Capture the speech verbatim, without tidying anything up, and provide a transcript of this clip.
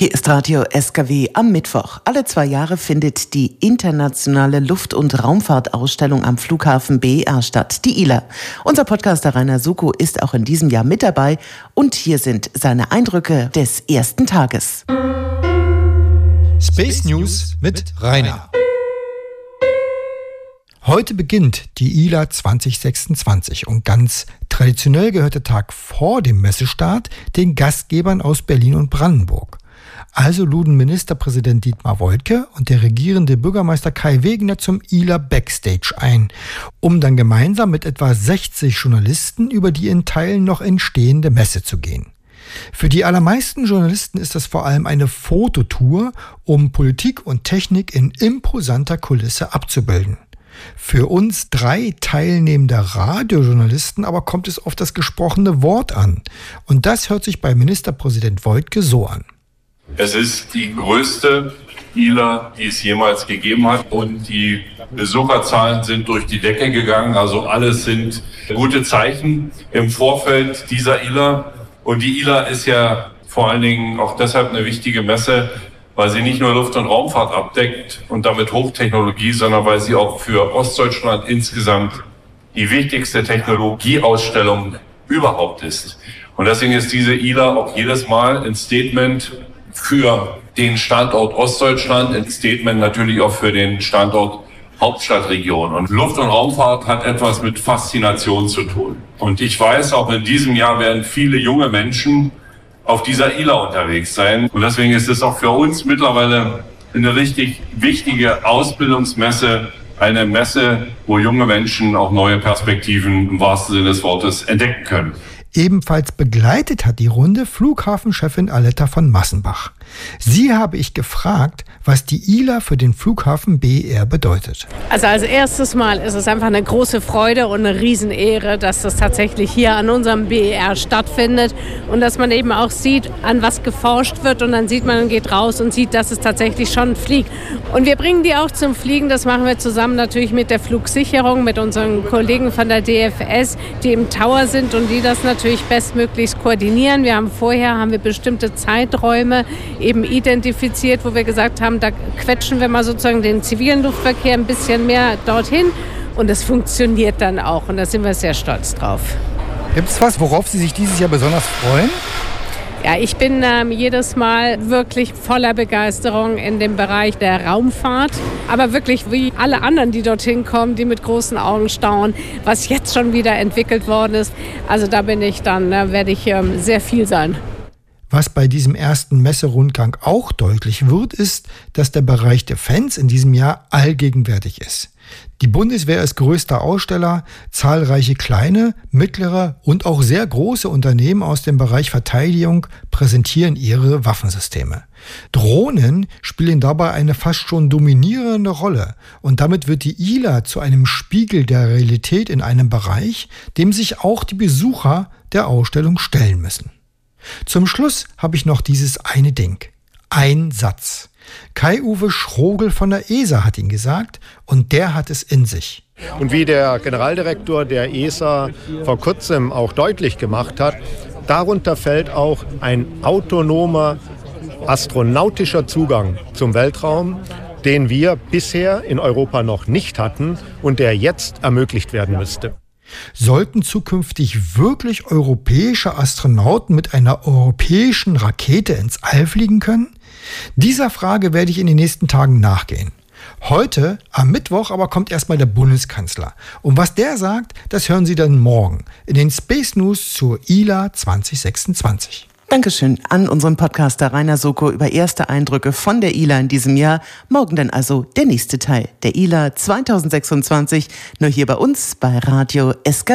Hier ist Radio S K W am Mittwoch. Alle zwei Jahre findet die internationale Luft- und Raumfahrtausstellung am Flughafen B E R statt, die I L A. Unser Podcaster Rainer Suko ist auch in diesem Jahr mit dabei und hier sind seine Eindrücke des ersten Tages. Space News mit Rainer. Heute beginnt die I L A zwanzig sechsundzwanzig und ganz traditionell gehört der Tag vor dem Messestart den Gastgebern aus Berlin und Brandenburg. Also luden Ministerpräsident Dietmar Woidke und der regierende Bürgermeister Kai Wegener zum I L A Backstage ein, um dann gemeinsam mit etwa sechzig Journalisten über die in Teilen noch entstehende Messe zu gehen. Für die allermeisten Journalisten ist das vor allem eine Fototour, um Politik und Technik in imposanter Kulisse abzubilden. Für uns drei teilnehmende Radiojournalisten aber kommt es auf das gesprochene Wort an. Und das hört sich bei Ministerpräsident Woidke so an. Es ist die größte I L A, die es jemals gegeben hat, und die Besucherzahlen sind durch die Decke gegangen. Also alles sind gute Zeichen im Vorfeld dieser I L A. Und die I L A ist ja vor allen Dingen auch deshalb eine wichtige Messe, weil sie nicht nur Luft- und Raumfahrt abdeckt und damit Hochtechnologie, sondern weil sie auch für Ostdeutschland insgesamt die wichtigste Technologieausstellung überhaupt ist. Und deswegen ist diese I L A auch jedes Mal ein Statement für den Standort Ostdeutschland, ein Statement natürlich auch für den Standort Hauptstadtregion. Und Luft- und Raumfahrt hat etwas mit Faszination zu tun. Und ich weiß, auch in diesem Jahr werden viele junge Menschen auf dieser I L A unterwegs sein. Und deswegen ist es auch für uns mittlerweile eine richtig wichtige Ausbildungsmesse, eine Messe, wo junge Menschen auch neue Perspektiven im wahrsten Sinne des Wortes entdecken können. Ebenfalls begleitet hat die Runde Flughafenchefin Aletta von Massenbach. Sie habe ich gefragt, was die I L A für den Flughafen B E R bedeutet. Also als erstes Mal ist es einfach eine große Freude und eine Riesenehre, dass das tatsächlich hier an unserem B E R stattfindet und dass man eben auch sieht, an was geforscht wird, und dann sieht man, geht raus und sieht, dass es tatsächlich schon fliegt. Und wir bringen die auch zum Fliegen, das machen wir zusammen natürlich mit der Flugsicherung, mit unseren Kollegen von der D F S, die im Tower sind und die das natürlich bestmöglichst koordinieren. Wir haben vorher haben wir bestimmte Zeiträume eben identifiziert, wo wir gesagt haben, da quetschen wir mal sozusagen den zivilen Luftverkehr ein bisschen mehr dorthin, und das funktioniert dann auch, und da sind wir sehr stolz drauf. Gibt es was, worauf Sie sich dieses Jahr besonders freuen? Ja, ich bin ähm, jedes Mal wirklich voller Begeisterung in dem Bereich der Raumfahrt, aber wirklich wie alle anderen, die dorthin kommen, die mit großen Augen staunen, was jetzt schon wieder entwickelt worden ist. Also da bin ich dann, da werde ich ähm, sehr viel sein. Was bei diesem ersten Messerundgang auch deutlich wird, ist, dass der Bereich Defense in diesem Jahr allgegenwärtig ist. Die Bundeswehr ist größter Aussteller, zahlreiche kleine, mittlere und auch sehr große Unternehmen aus dem Bereich Verteidigung präsentieren ihre Waffensysteme. Drohnen spielen dabei eine fast schon dominierende Rolle, und damit wird die I L A zu einem Spiegel der Realität in einem Bereich, dem sich auch die Besucher der Ausstellung stellen müssen. Zum Schluss habe ich noch dieses eine Ding. Ein Satz. Kai-Uwe Schrogel von der E S A hat ihn gesagt, und der hat es in sich. Und wie der Generaldirektor der E S A vor kurzem auch deutlich gemacht hat, darunter fällt auch ein autonomer astronautischer Zugang zum Weltraum, den wir bisher in Europa noch nicht hatten und der jetzt ermöglicht werden müsste. Sollten zukünftig wirklich europäische Astronauten mit einer europäischen Rakete ins All fliegen können? Dieser Frage werde ich in den nächsten Tagen nachgehen. Heute, am Mittwoch, aber kommt erstmal der Bundeskanzler. Und was der sagt, das hören Sie dann morgen in den Space News zur I L A zwanzig sechsundzwanzig. Dankeschön an unseren Podcaster Rainer Suko über erste Eindrücke von der I L A in diesem Jahr. Morgen dann also der nächste Teil der I L A zwanzig sechsundzwanzig, nur hier bei uns bei Radio S K W.